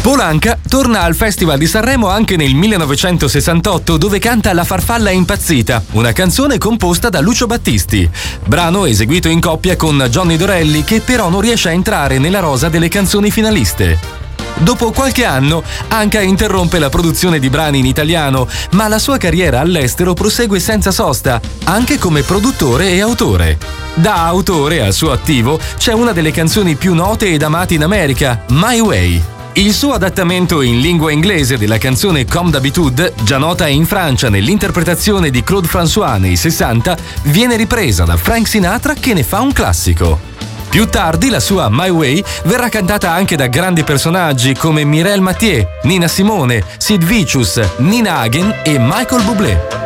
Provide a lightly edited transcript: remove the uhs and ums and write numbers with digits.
Paul Anka torna al Festival di Sanremo anche nel 1968, dove canta La farfalla impazzita, una canzone composta da Lucio Battisti. Brano eseguito in coppia con Johnny Dorelli, che però non riesce a entrare nella rosa delle canzoni finaliste. Dopo qualche anno, Anka interrompe la produzione di brani in italiano, ma la sua carriera all'estero prosegue senza sosta, anche come produttore e autore. Da autore, al suo attivo, c'è una delle canzoni più note ed amate in America, My Way. Il suo adattamento in lingua inglese della canzone Comme d'habitude, già nota in Francia nell'interpretazione di Claude François nei 60, viene ripresa da Frank Sinatra, che ne fa un classico. Più tardi la sua My Way verrà cantata anche da grandi personaggi come Mireille Mathieu, Nina Simone, Sid Vicious, Nina Hagen e Michael Bublé.